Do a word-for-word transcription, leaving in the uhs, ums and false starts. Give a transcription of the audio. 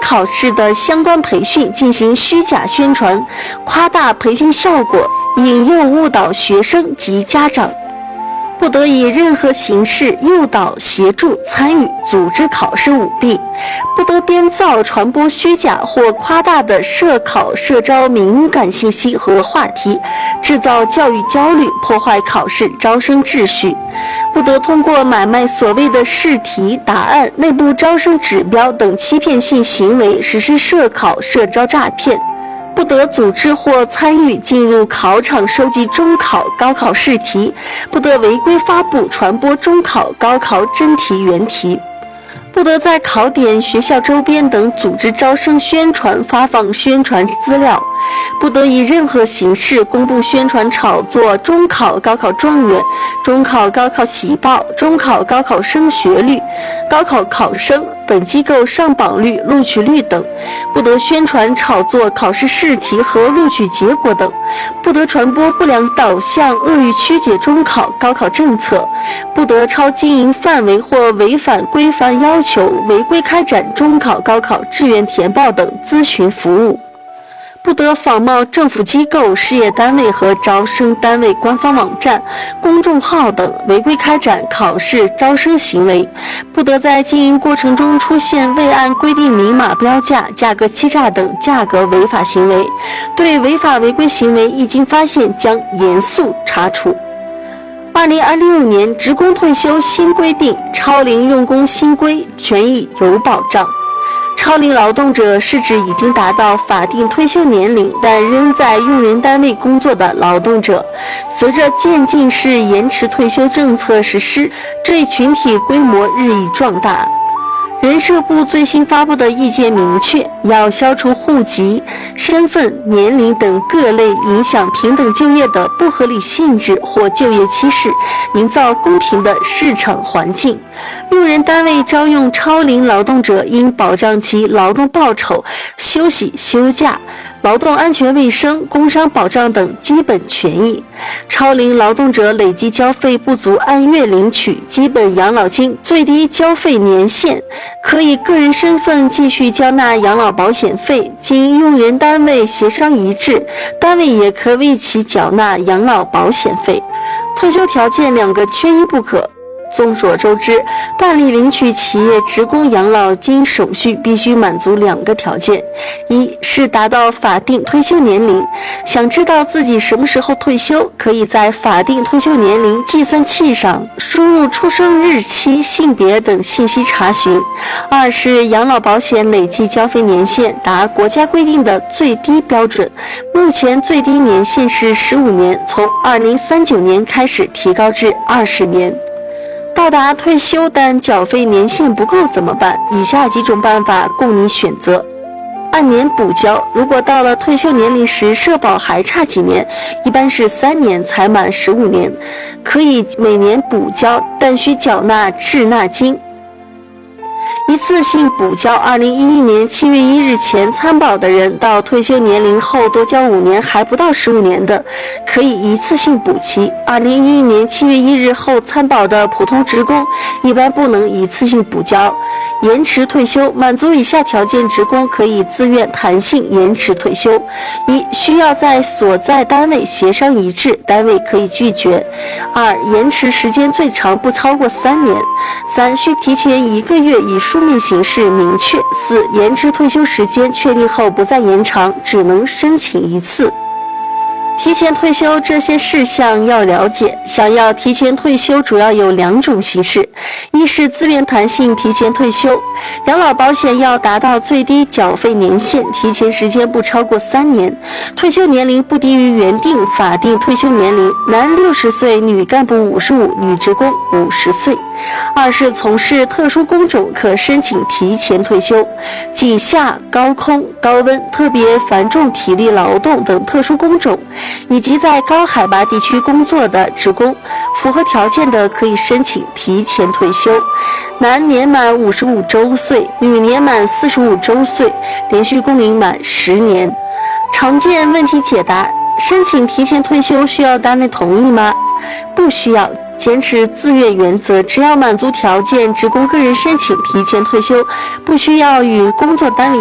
考试的相关培训进行虚假宣传，夸大培训效果，引诱误导学生及家长。不得以任何形式诱导、协助、参与、组织考试舞弊，不得编造、传播虚假或夸大的涉考、涉招敏感信息和话题，制造教育焦虑，破坏考试招生秩序。不得通过买卖所谓的试题、答案、内部招生指标等欺骗性行为实施涉考、涉招诈骗。不得组织或参与进入考场收集中考、高考试题，不得违规发布、传播中考、高考真题、原题。不得在考点、学校周边等组织招生宣传、发放宣传资料，不得以任何形式公布宣传炒作中考、高考状元、中考、高考喜报、中考、高考升学率、高考考生、本机构上榜率、录取率等，不得宣传炒作考试试题和录取结果等，不得传播不良导向、恶意曲解中考、高考政策，不得超经营范围或违反规范要求违规开展中考、高考志愿填报等咨询服务。不得仿冒政府机构、事业单位和招生单位官方网站、公众号等违规开展考试招生行为，不得在经营过程中出现未按规定明码标价、价格欺诈等价格违法行为，对违法违规行为一经发现将严肃查处。二零二六年职工退休新规定，超龄用工新规权益有保障。超龄劳动者是指已经达到法定退休年龄但仍在用人单位工作的劳动者。随着渐进式延迟退休政策实施，这一群体规模日益壮大。人社部最新发布的意见明确，要消除户籍、身份、年龄等各类影响平等就业的不合理限制或就业歧视，营造公平的市场环境。用人单位招用超龄劳动者应保障其劳动报酬、休息、休假、劳动安全卫生、工伤保障等基本权益。超龄劳动者累计交费不足按月领取基本养老金最低交费年限，可以个人身份继续交纳养老保险费，经用人单位协商一致，单位也可为其缴纳养老保险费。退休条件两个缺一不可。众所周知，办理领取企业职工养老金手续必须满足两个条件：一是达到法定退休年龄，想知道自己什么时候退休，可以在法定退休年龄计算器上输入出生日期、性别等信息查询；二是养老保险累计交费年限达国家规定的最低标准，目前最低年限是十五年，从二零三九年开始提高至二十年。到达退休但缴费年限不够怎么办？以下几种办法供你选择。按年补交，如果到了退休年龄时社保还差几年，一般是三年才满十五年，可以每年补交，但需缴纳滞纳金。一次性补交，二零一一年七月一日前参保的人，到退休年龄后多交五年还不到十五年的，可以一次性补齐。二零一一年七月一日后参保的普通职工，一般不能一次性补交。延迟退休，满足以下条件职工可以自愿弹性延迟退休：一、需要在所在单位协商一致，单位可以拒绝；二、延迟时间最长不超过三年；三、需提前一个月以书面形式明确；四、延迟退休时间确定后不再延长，只能申请一次。提前退休这些事项要了解。想要提前退休主要有两种形式：一是自愿弹性提前退休，养老保险要达到最低缴费年限，提前时间不超过三年，退休年龄不低于原定法定退休年龄，男六十岁，女干部五十五，女职工五十岁。二是从事特殊工种，可申请提前退休，井下、高空、高温、特别繁重体力劳动等特殊工种，以及在高海拔地区工作的职工，符合条件的可以申请提前退休。男年满五十五周岁，女年满四十五周岁，连续工龄满十年。常见问题解答：申请提前退休需要单位同意吗？不需要。坚持自愿原则，只要满足条件，职工个人申请提前退休，不需要与工作单位